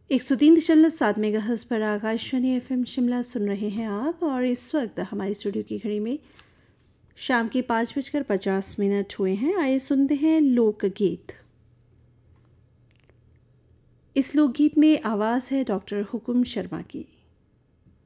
103.7 megahertz पर Akashvani FM Shimla सुन रहे हैं आप। और इस वक्त हमारी स्टूडियो की घड़ी में शाम के 5:50 हुए हैं। आइए सुनते हैं लोकगीत। इस लोकगीत में आवाज़ है डॉक्टर हुकुम शर्मा की।